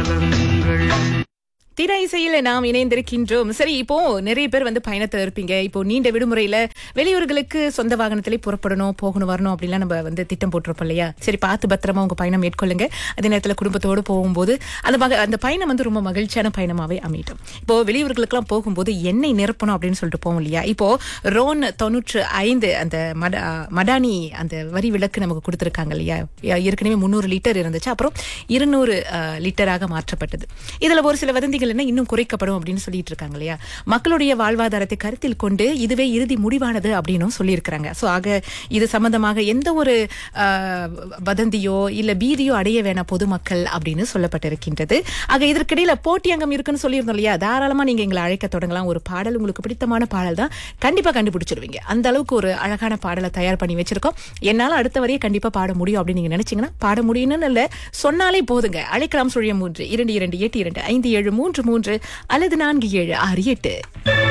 காலங்கள். திரை இசையில நாம் இணைந்திருக்கின்றோம். சரி, இப்போ நிறைய பேர் வந்து பயணத்துல இருப்பீங்க. இப்போ நீண்ட விடுமுறையில வெளியூர்களுக்கு சொந்த வாகனத்திலே புறப்படணும், போகணும், வரணும் அப்படிலாம் நம்ம வந்து திட்டம் போட்டிருப்போம் இல்லையா? சரி, பார்த்து பத்திரமா உங்க பயணம் மேற்கொள்ளுங்க. அதே நேரத்துல குடும்பத்தோடு போகும்போது அந்த பயணம் வந்து ரொம்ப மகிழ்ச்சியான பயணமாவே அமையட்டும். இப்போ வெளியூர்களுக்கெல்லாம் போகும்போது எண்ணெய் நிரப்பணும் அப்படின்னு சொல்லிட்டு போவோம் இல்லையா? இப்போ ரோன் 95 அந்த மடானி அந்த வரி விலக்கு நமக்கு கொடுத்திருக்காங்க இல்லையா? ஏற்கனவே 300 லிட்டர் இருந்துச்சு, அப்புறம் 200 லிட்டராக மாற்றப்பட்டது. இதுல ஒரு சில வதந்திகள் என்ன இன்னும் குறைக்கப்படும் அப்படின்னு சொல்லிட்டு இருக்காங்க இல்லையா? மக்களுடைய வாழ்வாதாரத்தை கருத்தில் கொண்டு இதுவே இறுதி முடிவானது அப்படின்னு சொல்லியிருக்கிறாங்க. சோ ஆக இது சம்பந்தமாக எந்த ஒரு வதந்தியோ இல்ல பீதியோ அடைய வேணாம் பொதுமக்கள் அப்படின்னு சொல்லப்பட்டிருக்கின்றது. ஆக இதற்கிடையில போட்டி அங்கம் இருக்குன்னு சொல்லியிருந்தோம் இல்லையா? தாராளமா நீங்க எங்களை அழைக்க தொடங்கலாம். ஒரு பாடல் உங்களுக்கு பிடித்தமான பாடல் தான், கண்டிப்பா கண்டுபிடிச்சிருவீங்க. அந்த அளவுக்கு ஒரு அழகான பாடலை தயார் பண்ணி வச்சிருக்கோம். என்னால அடுத்த வரையே கண்டிப்பா பாட முடியும் அப்படின்னு நீங்க நினைச்சீங்கன்னா பாட முடியும்னு இல்ல, சொன்னாலே போதுங்க. அழைக்கலாம். 3 2 8 2 5 7 3 அல்லது 4 7 6 8.